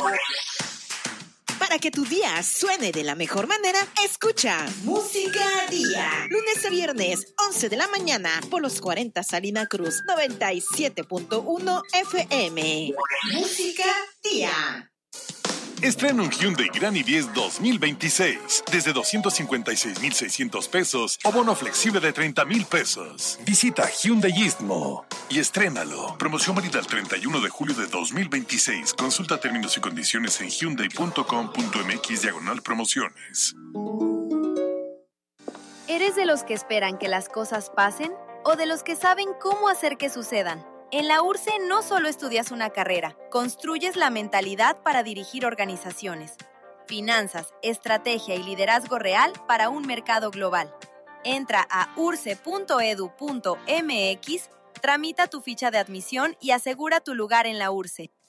Para que tu día suene de la mejor manera, escucha Música Día. Lunes a viernes, 11 de la mañana, por los 40 Salina Cruz, 97.1 FM. Música Día. Estrena un Hyundai Grand i10 2026 desde 256,600 pesos o bono flexible de 30,000 pesos. Visita Hyundai Istmo y estrénalo. Promoción válida el 31 de julio de 2026. Consulta términos y condiciones en hyundai.com.mx/promociones. ¿Eres de los que esperan que las cosas pasen o de los que saben cómo hacer que sucedan? En la URSSE no solo estudias una carrera, construyes la mentalidad para dirigir organizaciones, finanzas, estrategia y liderazgo real para un mercado global. Entra a ursse.edu.mx, tramita tu ficha de admisión y asegura tu lugar en la URSSE.